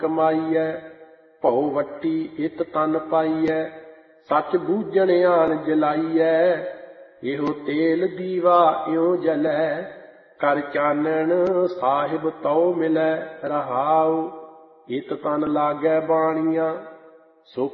ਕਮਾਈਐ। ਭਉ ਵੱਟੀ ਇਤ ਤਨ ਪਾਈਐ, ਸੱਚ ਬੂਝਣ ਆਣ ਜਲਾਈਐ। ਇਹੋ ਤੇਲ ਦੀਵਾ ਇਉ ਜਲੈ, ਕਰ ਚਾਨਣ ਸਾਹਿਬ ਤਉ ਮਿਲੈ। ਰਹਾਉ ਇਤ ਤਨ ਲਾਗੈ ਬਾਣੀਆਂ, ਸੋ